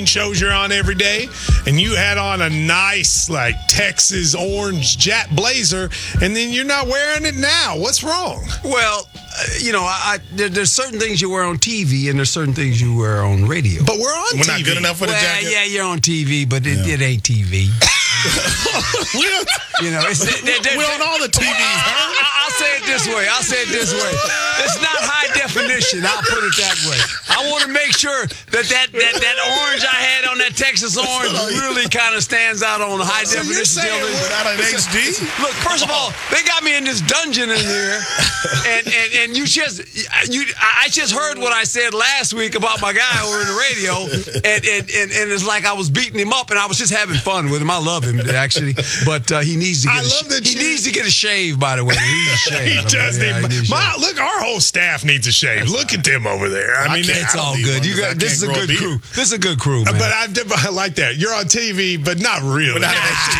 shows you're on every day, and you had on a nice like Texas orange jet blazer, and then you're not wearing it now. What's wrong? Well, there's certain things you wear on TV, and there's certain things you wear on radio. But we're on We're TV. not good enough for the jacket. Yeah, you're on TV, but it ain't TV. We're on all the TVs. I'll say it this way. It's not high definition. I'll put it that way. I want to make sure that orange I had on that Texas orange really kind of stands out on high definition television. Without an HD? Look, first of all, they got me in this dungeon in here, and I just heard what I said last week about my guy over the radio, and it's like I was beating him up, and I was just having fun with him. I love him actually, but he needs to get a shave. By the way, he needs a shave. He does need. Look, our whole staff needs a shave. Look at them over there. I mean, it's all good. This is a good crew. This is a good crew, man. But I like that. You're on TV, but not really. Not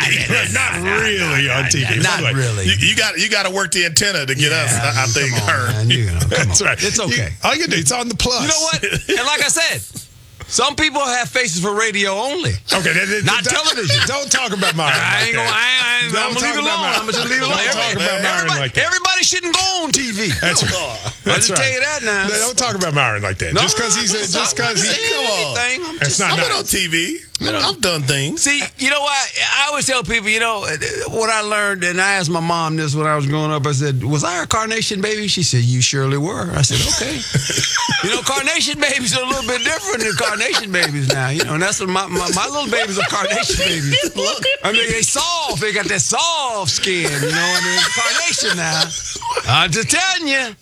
really on TV. Not really. You got to work the antenna to get us. I think heard. That's right. It's okay. All you do, it's on the plus. You know what? And like I said, some people have faces for radio only. Okay, not television. Don't talk about Myron. I'm gonna leave it alone. I'm gonna just leave it alone. Don't talk about Myron like that. Everybody shouldn't go on TV. That's right. I'll just tell you that now. Don't talk about Myron like that. Just because he's come on. I've been on TV. I've done things. See, you know what? I always tell people, what I learned, and I asked my mom this when I was growing up. I said, was I a carnation baby? She said, you surely were. I said, okay. Carnation babies are a little bit different than carnation babies now. And that's what my little babies are carnation babies. I mean, they soft. They got that soft skin, carnation now. I'm just telling you.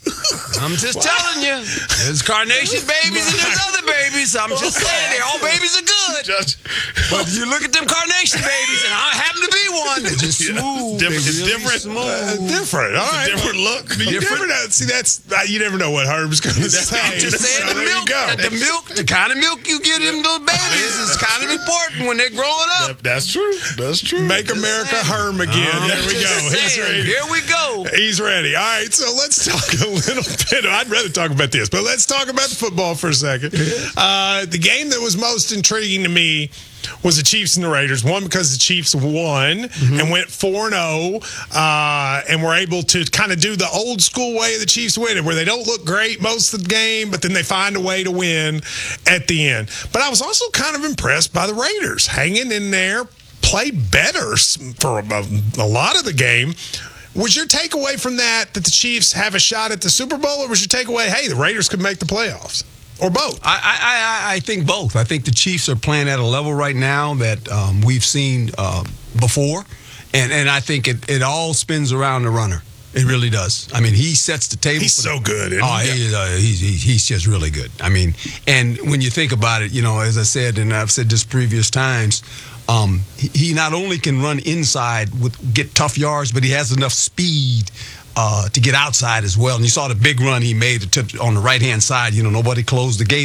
There's carnation babies and there's other babies. I'm just saying, all babies are good. But you look at them carnation babies, and I happen to be one. They're just smooth. It's different. Different. All right. Different look. Different. See, you never know what Herb's going to say. Just saying the kind of milk you give them little babies is kind of important when they're growing up. That's true. Make America Herm again. There we go. He's ready. Here we go. He's ready. All right, so let's talk a little bit. I'd rather talk about this, but let's talk about the football for a second. The game that was most intriguing to me was the Chiefs and the Raiders. One, because the Chiefs won and went 4-0 and were able to kind of do the old school way of the Chiefs winning, where they don't look great most of the game, but then they find a way to win at the end. But I was also kind of impressed by the Raiders hanging in there, played better for a lot of the game. Was your takeaway from that the Chiefs have a shot at the Super Bowl, or was your takeaway, hey, the Raiders could make the playoffs? Or both? I think both. I think the Chiefs are playing at a level right now that we've seen before. And I think it all spins around the runner. It really does. I mean, he sets the table. He's so good. He's just really good. I mean, and when you think about it, as I said, and I've said this previous times, he not only can run inside get tough yards, but he has enough speed to get outside as well. And you saw the big run he made on the right-hand side. Nobody closed the gate.